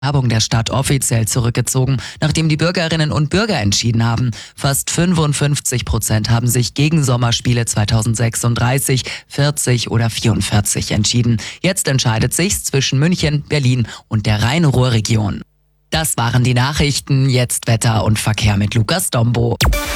Werbung der Stadt offiziell zurückgezogen, nachdem die Bürgerinnen und Bürger entschieden haben. Fast 55% haben sich gegen Sommerspiele 2036, 40 oder 44 entschieden. Jetzt entscheidet sich's zwischen München, Berlin und der Rhein-Ruhr-Region. Das waren die Nachrichten. Jetzt Wetter und Verkehr mit Lukas Dombo.